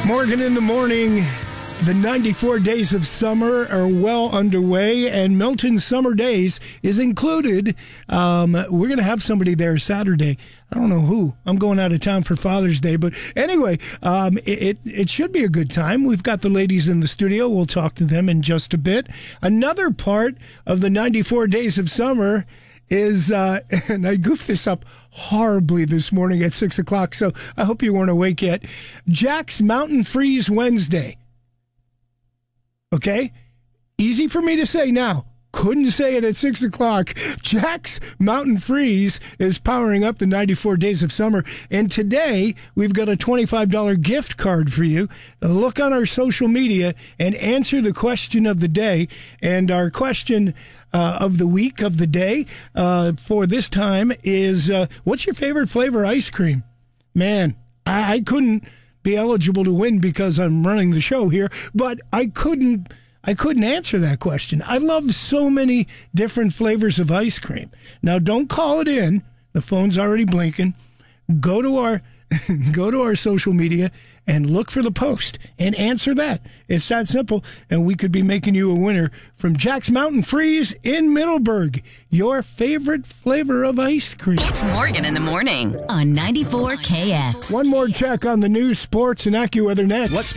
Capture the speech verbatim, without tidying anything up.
Morgan in the morning. The ninety-four days of summer are well underway, and Milton Summer Days is included. Um, we're going to have somebody there Saturday. I don't know who. I'm going out of town for Father's Day. But anyway, um, it, it should be a good time. We've got the ladies in the studio. We'll talk to them in just a bit. Another part of the ninety-four days of summer is, uh, and I goofed this up horribly this morning at six o'clock, so I hope you weren't awake yet. Jack's Mountain Freeze Wednesday. Okay? Easy for me to say now. Couldn't say it at six o'clock. Jack's Mountain Freeze is powering up the ninety-four days of summer. And today, we've got a twenty-five dollars gift card for you. Look on our social media and answer the question of the day. And our question uh, of the week, of the day, uh, for this time is, uh, what's your favorite flavor ice cream? Man, I, I couldn't be eligible to win because I'm running the show here, but I couldn't I couldn't answer that question. I love so many different flavors of ice cream. Now, don't call it in. The phone's already blinking. Go to our go to our social media and look for the post and answer that. It's that simple, and we could be making you a winner from Jack's Mountain Freeze in Middleburg. Your favorite flavor of ice cream. It's Morgan in the morning on ninety-four K X. One more check on the news, sports, and AccuWeather next. What's